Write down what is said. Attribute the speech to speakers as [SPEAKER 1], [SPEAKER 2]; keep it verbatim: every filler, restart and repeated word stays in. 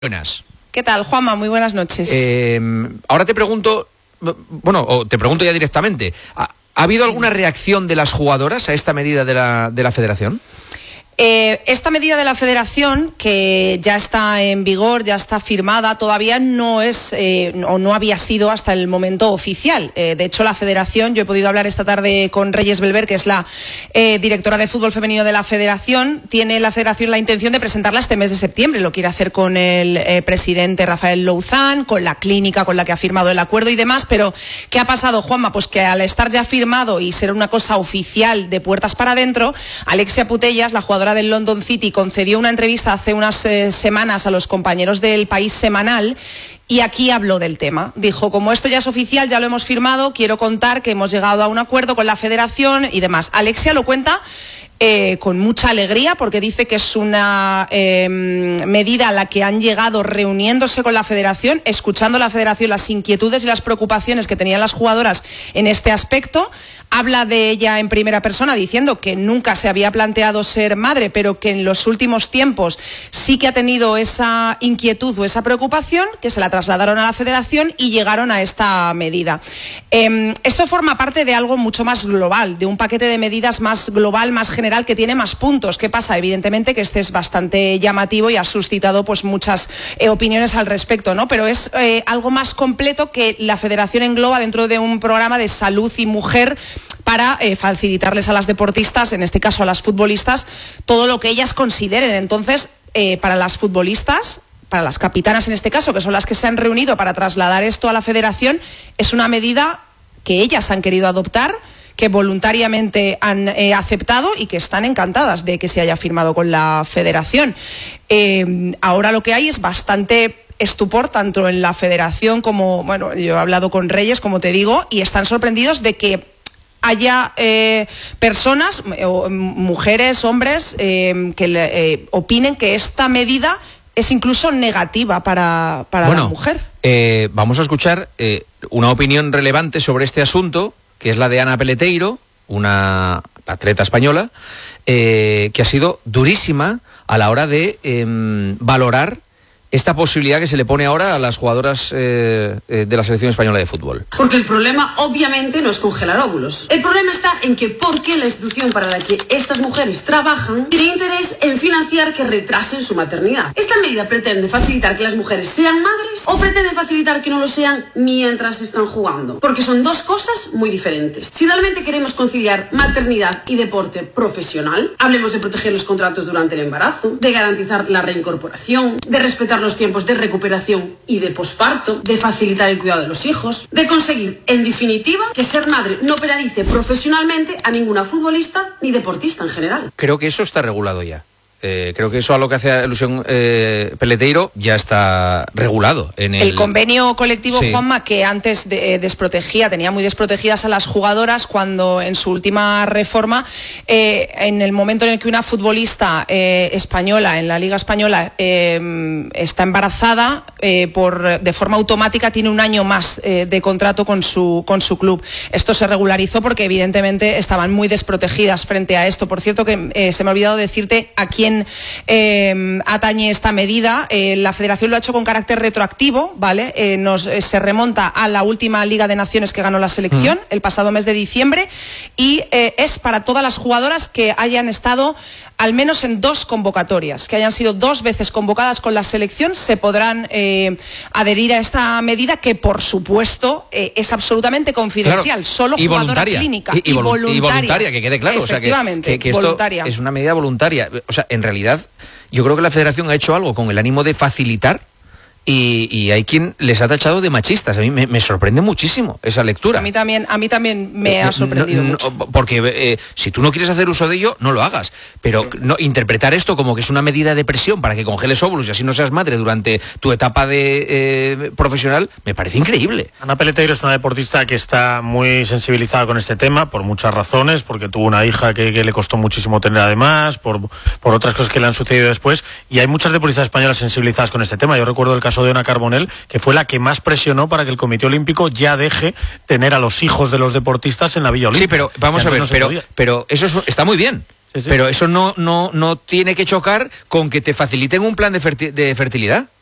[SPEAKER 1] Buenas.
[SPEAKER 2] ¿Qué tal, Juanma? Muy buenas noches.
[SPEAKER 1] Eh, ahora te pregunto, bueno, o te pregunto ya directamente, ¿ha, ¿ha habido alguna reacción de las jugadoras a esta medida de la, de la federación?
[SPEAKER 2] Eh, esta medida de la Federación, que ya está en vigor, ya está firmada, todavía no es eh, o no había sido hasta el momento oficial. Eh, de hecho, la Federación, yo he podido hablar esta tarde con Reyes Belver, que es la eh, directora de fútbol femenino de la Federación. Tiene la Federación la intención de presentarla este mes de septiembre. Lo quiere hacer con el eh, presidente Rafael Louzán, con la clínica con la que ha firmado el acuerdo y demás. Pero, ¿qué ha pasado, Juanma? Pues que al estar ya firmado y ser una cosa oficial de puertas para adentro, Alexia Putellas, la jugadora del London City, concedió una entrevista hace unas eh, semanas a los compañeros del País Semanal y aquí habló del tema. Dijo, como esto ya es oficial, ya lo hemos firmado, quiero contar que hemos llegado a un acuerdo con la Federación y demás. Alexia lo cuenta Eh, con mucha alegría, porque dice que es una eh, medida a la que han llegado reuniéndose con la Federación, escuchando a la Federación las inquietudes y las preocupaciones que tenían las jugadoras en este aspecto. Habla de ella en primera persona, diciendo que nunca se había planteado ser madre, pero que en los últimos tiempos sí que ha tenido esa inquietud o esa preocupación, que se la trasladaron a la Federación y llegaron a esta medida. Eh, esto forma parte de algo mucho más global, de un paquete de medidas más global, más general, que tiene más puntos. ¿Qué pasa? Evidentemente que este es bastante llamativo y ha suscitado pues muchas eh, opiniones al respecto, ¿no? Pero es eh, algo más completo que la Federación engloba dentro de un programa de salud y mujer para eh, facilitarles a las deportistas, en este caso a las futbolistas, todo lo que ellas consideren. Entonces, eh, para las futbolistas, para las capitanas en este caso, que son las que se han reunido para trasladar esto a la Federación, es una medida que ellas han querido adoptar, que voluntariamente han eh, aceptado y que están encantadas de que se haya firmado con la Federación. Eh, ahora lo que hay es bastante estupor, tanto en la Federación como, bueno, yo he hablado con Reyes, como te digo, y están sorprendidos de que haya eh, personas, eh, mujeres, hombres, eh, que le, eh, opinen que esta medida es incluso negativa para, para bueno, la mujer.
[SPEAKER 1] Eh, vamos a escuchar eh, una opinión relevante sobre este asunto, que es la de Ana Peleteiro, una atleta española, eh, que ha sido durísima a la hora de eh, valorar esta posibilidad que se le pone ahora a las jugadoras eh, eh, de la selección española de fútbol.
[SPEAKER 3] Porque el problema obviamente no es congelar óvulos. El problema está en que por qué la institución para la que estas mujeres trabajan tiene interés en financiar que retrasen su maternidad. ¿Esta medida pretende facilitar que las mujeres sean madres o pretende facilitar que no lo sean mientras están jugando? Porque son dos cosas muy diferentes. Si realmente queremos conciliar maternidad y deporte profesional, hablemos de proteger los contratos durante el embarazo, de garantizar la reincorporación, de respetar los tiempos de recuperación y de posparto, de facilitar el cuidado de los hijos, de conseguir, en definitiva, que ser madre no penalice profesionalmente a ninguna futbolista ni deportista en general.
[SPEAKER 1] Creo que eso está regulado ya. Eh, creo que eso a lo que hace alusión eh, Peleteiro ya está regulado. En el...
[SPEAKER 2] el convenio colectivo,
[SPEAKER 1] sí.
[SPEAKER 2] Juanma, que antes de, eh, desprotegía, tenía muy desprotegidas a las jugadoras, cuando en su última reforma, eh, en el momento en el que una futbolista eh, española, en la Liga Española, eh, está embarazada, eh, por, de forma automática tiene un año más eh, de contrato con su, con su club. Esto se regularizó porque evidentemente estaban muy desprotegidas frente a esto. Por cierto, que eh, se me ha olvidado decirte a quién Eh, atañe esta medida. Eh, la Federación lo ha hecho con carácter retroactivo, ¿vale? Eh, nos, eh, se remonta a la última Liga de Naciones que ganó la selección mm. el pasado mes de diciembre y eh, es para todas las jugadoras que hayan estado al menos en dos convocatorias, que hayan sido dos veces convocadas con la selección, se podrán eh, adherir a esta medida, que por supuesto eh, es absolutamente confidencial, claro, solo
[SPEAKER 1] y
[SPEAKER 2] jugadora
[SPEAKER 1] voluntaria,
[SPEAKER 2] clínica
[SPEAKER 1] y, y,
[SPEAKER 2] y, voluntaria.
[SPEAKER 1] y voluntaria, que quede claro,
[SPEAKER 2] efectivamente,
[SPEAKER 1] o sea, que, que, que esto
[SPEAKER 2] voluntaria.
[SPEAKER 1] Es una medida voluntaria. O sea, en realidad yo creo que la Federación ha hecho algo con el ánimo de facilitar. Y, y hay quien les ha tachado de machistas. A mí me, me sorprende muchísimo esa lectura.
[SPEAKER 2] A mí también, a mí también me eh, ha sorprendido
[SPEAKER 1] no, no,
[SPEAKER 2] mucho.
[SPEAKER 1] Porque eh, si tú no quieres hacer uso de ello, no lo hagas. Pero no, interpretar esto como que es una medida de presión para que congeles óvulos y así no seas madre durante tu etapa de eh, profesional, me parece increíble.
[SPEAKER 4] Ana Peleteiro es una deportista que está muy sensibilizada con este tema por muchas razones, porque tuvo una hija que, que le costó muchísimo tener además, por, por otras cosas que le han sucedido después, y hay muchas deportistas españolas sensibilizadas con este tema. Yo recuerdo el caso de Ana Carbonell, que fue la que más presionó para que el Comité Olímpico ya deje tener a los hijos de los deportistas en la Villa Olímpica.
[SPEAKER 1] Sí, pero vamos a ver, no pero, pero eso es, está muy bien. Sí, sí. Pero eso no, no, no tiene que chocar con que te faciliten un plan de, ferti- de fertilidad.